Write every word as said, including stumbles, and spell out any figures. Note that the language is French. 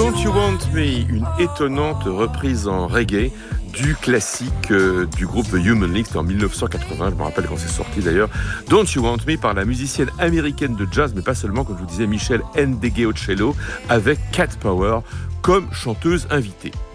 Don't You Want Me, une étonnante reprise en reggae du classique euh, du groupe The Human League, c'était en dix-neuf cent quatre-vingts, je me rappelle quand c'est sorti d'ailleurs. Don't You Want Me par la musicienne américaine de jazz, mais pas seulement, comme je vous disais, Michelle Ndegeocello, avec Cat Power comme chanteuse invitée.